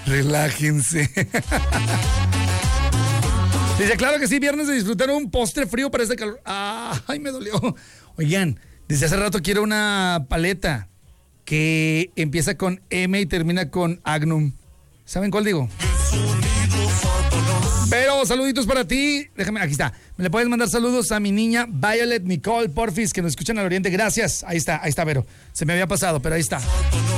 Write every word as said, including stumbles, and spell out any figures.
Relájense. Dice, claro que sí, viernes de disfrutar un postre frío para este calor. Ah, ay, me dolió. Oigan, desde hace rato quiero una paleta que empieza con M y termina con Agnum. ¿Saben cuál digo? Pero saluditos para ti. Déjame, aquí está. Me le puedes mandar saludos a mi niña Violet Nicole Porfis, que nos escuchan al oriente. Gracias. Ahí está, ahí está, Vero. Se me había pasado, pero ahí está.